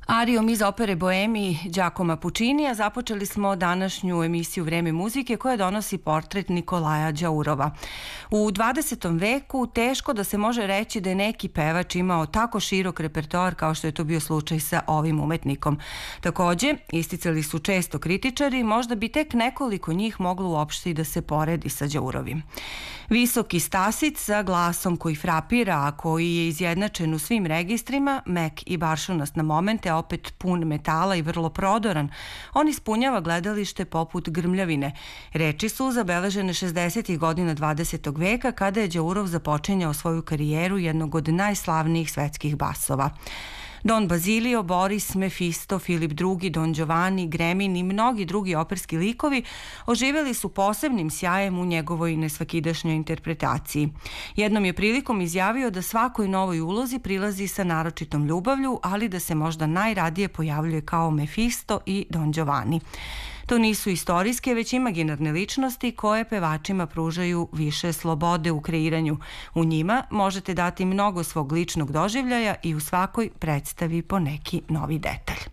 Arijom iz opere Boemi Giacomo Puccinija započeli smo današnju emisiju Vreme muzike koja donosi portret Nikolaja Đaurova. U 20. veku teško da se može reći da je neki pevač imao tako širok repertoar kao što je to bio slučaj sa ovim umetnikom. Takođe, isticali su često kritičari, možda bi tek nekoliko njih moglo uopšte i da se poredi sa Đaurovim. Visoki Stasic sa glasom koji frapira, a koji je izjednačen u svim registrima, mek i baršunast na momente, opet pun metala i vrlo prodoran, on ispunjava gledalište poput grmljavine. Reči su zabeležene 60. godina 20. veka kada je Đaurov započinjao svoju karijeru jednog od najslavnijih svetskih basova. Don Basilio, Boris, Mefisto, Filip II, Don Giovanni, Gremin i mnogi drugi operski likovi oživeli su posebnim sjajem u njegovoj nesvakidašnjoj interpretaciji. Jednom je prilikom izjavio da svakoj novoj ulozi prilazi sa naročitom ljubavlju, ali da se možda najradije pojavljuje kao Mefisto i Don Giovanni. To nisu istorijske, već imaginarne ličnosti koje pevačima pružaju više slobode u kreiranju. U njima možete dati mnogo svog ličnog doživljaja i u svakoj predstavi po neki novi detalj.